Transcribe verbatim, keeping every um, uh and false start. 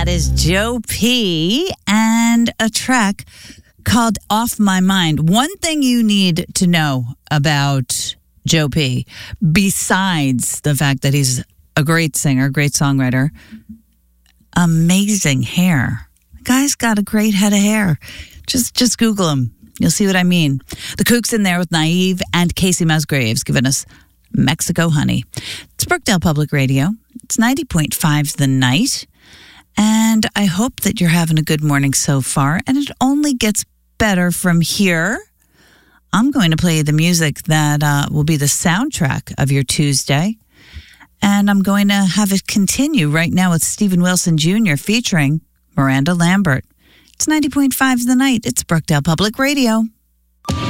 That is Joe P. and a track called Off My Mind. One thing you need to know about Joe P., besides the fact that he's a great singer, great songwriter, amazing hair. The guy's got a great head of hair. Just just Google him. You'll see what I mean. The Kooks in there with Naive and Casey Musgraves giving us Mexico Honey. It's Brookdale Public Radio. It's ninety point five The Night. And I hope that you're having a good morning so far. And it only gets better from here. I'm going to play the music that uh, will be the soundtrack of your Tuesday. And I'm going to have it continue right now with Stephen Wilson Junior featuring Miranda Lambert. It's ninety point five The Night. It's Brookdale Public Radio.